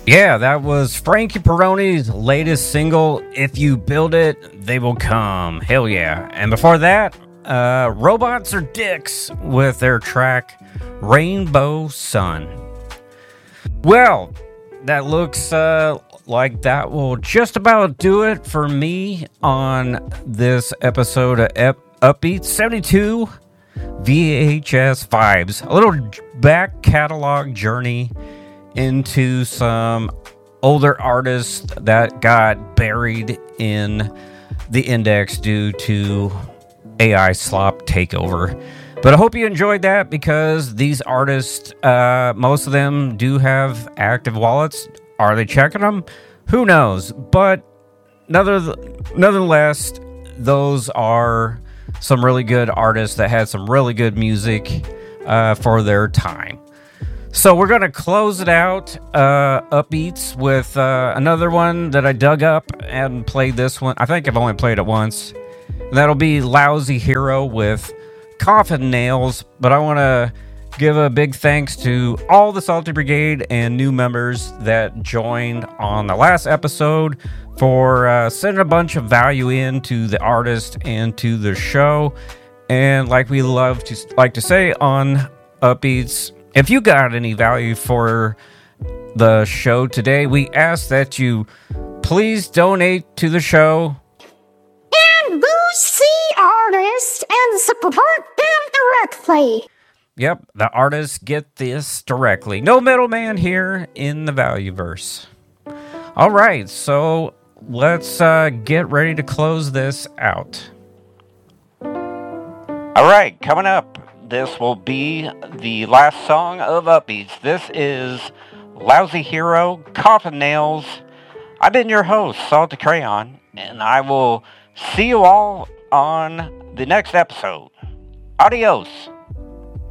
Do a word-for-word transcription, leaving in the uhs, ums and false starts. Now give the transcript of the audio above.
Yeah, that was Frankie Peroni's latest single, If You Build It, They Will Come. Hell yeah. And before that, uh, Robots Are Dicks with their track, Rainbow Sun. Well, that looks uh, like that will just about do it for me on this episode of Ep- Upbeat seventy-two V H S Vibes. A little back catalog journey into some older artists that got buried in the index due to A I slop takeover. But I hope you enjoyed that because these artists, uh, most of them do have active wallets. Are they checking them? Who knows? But nonetheless, those are some really good artists that had some really good music uh, for their time. So we're going to close it out, uh, Upbeats, with uh, another one that I dug up and played this one. I think I've only played it once. And that'll be Lousy Hero with Coffin Nails. But I want to give a big thanks to all the Salty Brigade and new members that joined on the last episode for uh, sending a bunch of value in to the artist and to the show. And like we love to like to say on Upbeats, if you got any value for the show today, we ask that you please donate to the show and boost the artist and support them directly. Yep, the artists get this directly. No middleman here in the Valueverse. All right, so let's uh, get ready to close this out. All right, coming up. This will be the last song of Upbeats. This is Lousy Hero, Coffin Nails. I've been your host, Salty Crayon, and I will see you all on the next episode. Adios.